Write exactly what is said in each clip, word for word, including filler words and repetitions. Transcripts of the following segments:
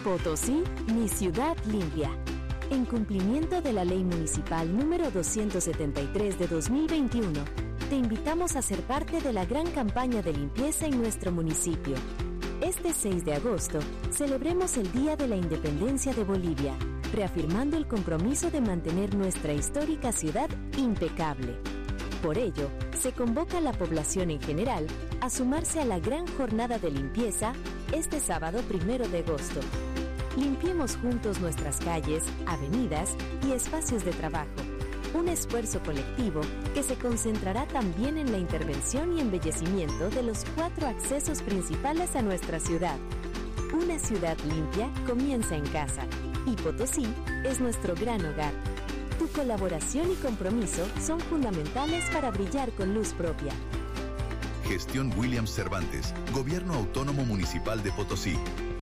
Potosí, mi ciudad limpia. En cumplimiento de la Ley Municipal número doscientos setenta y tres de dos mil veintiuno, te invitamos a ser parte de la gran campaña de limpieza en nuestro municipio. Este seis de agosto, celebremos el Día de la Independencia de Bolivia, reafirmando el compromiso de mantener nuestra histórica ciudad impecable. Por ello, se convoca a la población en general a sumarse a la gran jornada de limpieza este sábado primero de agosto. Limpiemos juntos nuestras calles, avenidas y espacios de trabajo. Un esfuerzo colectivo que se concentrará también en la intervención y embellecimiento de los cuatro accesos principales a nuestra ciudad. Una ciudad limpia comienza en casa y Potosí es nuestro gran hogar. Tu colaboración y compromiso son fundamentales para brillar con luz propia. Gestión Williams Cervantes, Gobierno Autónomo Municipal de Potosí.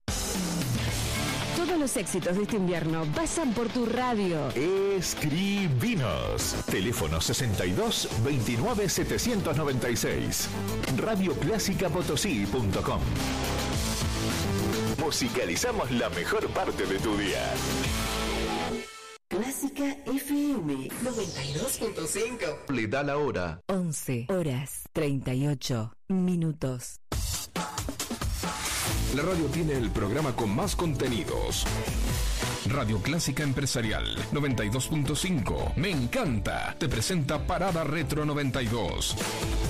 Todos los éxitos de este invierno pasan por tu radio. Escribinos. Teléfono sesenta y dos, veintinueve, setecientos noventa y seis. radio clásica potosí punto com. Musicalizamos la mejor parte de tu día. Clásica F M noventa y dos punto cinco. Le da la hora. once horas treinta y ocho minutos. La radio tiene el programa con más contenidos. Radio Clásica Empresarial noventa y dos punto cinco. Me encanta. Te presenta Parada Retro noventa y dos.